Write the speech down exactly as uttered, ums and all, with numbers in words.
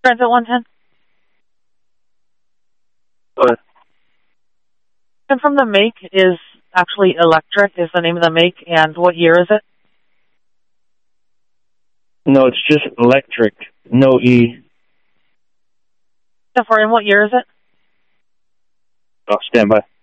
Transit one ten. What? And from the make is actually electric, is the name of the make, and what year is it? No, it's just electric. No E. And what year is it? Oh, stand by.